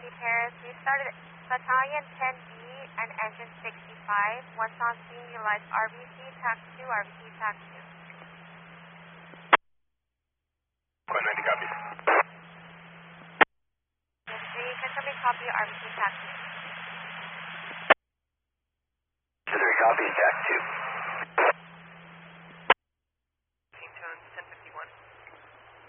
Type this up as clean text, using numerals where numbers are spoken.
Paris. We started Battalion 10B and Engine 65. Once on scene, utilize RBC, TAC 2, RBC, TAC 2. 90 copy. Yes, 3, confirming copy, RBC, TAC 2.